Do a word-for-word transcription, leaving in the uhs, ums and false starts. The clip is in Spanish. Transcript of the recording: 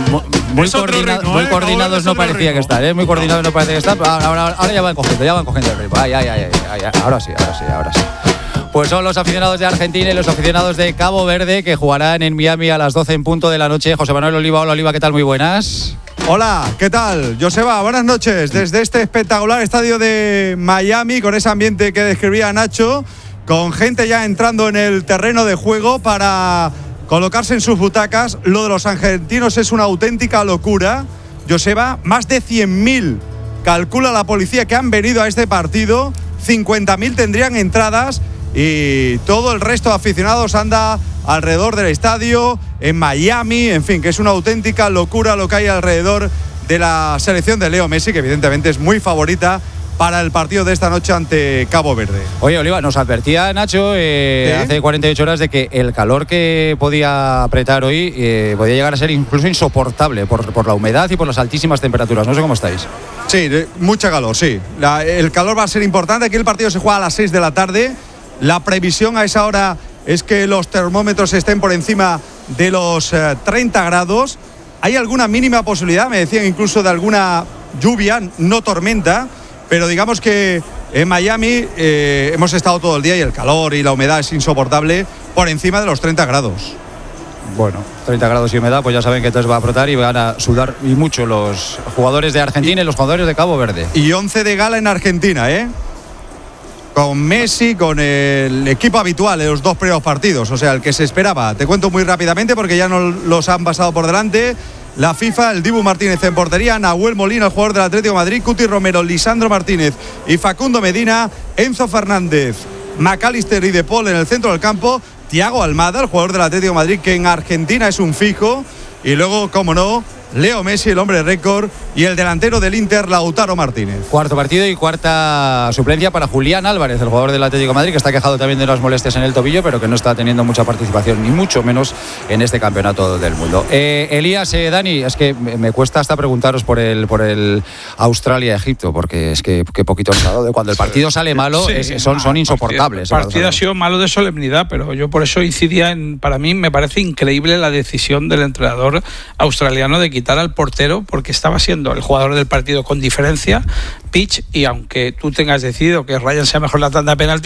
muy, coordina, ritmo, muy eh, coordinados no parecía que estar, ¿eh? Muy coordinados no parecía que estar. Ahora, ahora, ahora ya van cogiendo, ya van cogiendo el ritmo. Ay, ay, ay, ay, ay, ahora sí, ahora sí, ahora sí. Pues son los aficionados de Argentina y los aficionados de Cabo Verde que jugarán en Miami a las doce en punto de la noche. José Manuel Oliva, hola Oliva, ¿qué tal? Muy buenas. Hola, ¿qué tal? Joseba, buenas noches. Desde este espectacular estadio de Miami, con ese ambiente que describía Nacho, con gente ya entrando en el terreno de juego para colocarse en sus butacas. Lo de los argentinos es una auténtica locura. Joseba, más de cien mil calcula la policía que han venido a este partido, cincuenta mil tendrían entradas y todo el resto de aficionados anda alrededor del estadio, en Miami, en fin, que es una auténtica locura lo que hay alrededor de la selección de Leo Messi, que evidentemente es muy favorita para el partido de esta noche ante Cabo Verde. Oye, Oliva, nos advertía Nacho eh, ¿Sí? hace cuarenta y ocho horas de que el calor que podía apretar hoy eh, podía llegar a ser incluso insoportable por, por la humedad y por las altísimas temperaturas. No sé cómo estáis. Sí, mucha calor, sí. La, el calor va a ser importante. Aquí el partido se juega a las seis de la tarde. La previsión a esa hora es que los termómetros estén por encima de los eh, treinta grados. Hay alguna mínima posibilidad, me decían incluso de alguna lluvia, no tormenta, pero digamos que en Miami eh, hemos estado todo el día y el calor y la humedad es insoportable por encima de los treinta grados. Bueno, treinta grados y humedad, pues ya saben que entonces va a frotar y van a sudar y mucho los jugadores de Argentina y, y los jugadores de Cabo Verde. Y once de gala en Argentina, ¿eh? Con Messi, con el equipo habitual en los dos primeros partidos, o sea, el que se esperaba. Te cuento muy rápidamente porque ya nos los han pasado por delante. La FIFA, el Dibu Martínez en portería, Nahuel Molina, el jugador del Atlético de Madrid, Cuti Romero, Lisandro Martínez y Facundo Medina, Enzo Fernández, McAllister y De Paul en el centro del campo, Thiago Almada, el jugador del Atlético de Madrid, que en Argentina es un fijo, y luego, como no, Leo Messi, el hombre récord, y el delantero del Inter, Lautaro Martínez. Cuarto partido y cuarta suplencia para Julián Álvarez, el jugador del Atlético de Madrid, que está quejado también de unas molestias en el tobillo, pero que no está teniendo mucha participación, ni mucho menos en este campeonato del mundo. Eh, Elías, eh, Dani, es que me, me cuesta hasta preguntaros por el por el Australia-Egipto, porque es que, que poquito nos ha dado. Cuando el partido sale malo, sí, es, son, son insoportables. El partido, partido ha sido malo de solemnidad, pero yo por eso incidía en, para mí me parece increíble la decisión del entrenador australiano de quitar al portero, porque estaba siendo el jugador del partido con diferencia, Pitch, y aunque tú tengas decidido que Ryan sea mejor la tanda de penalti,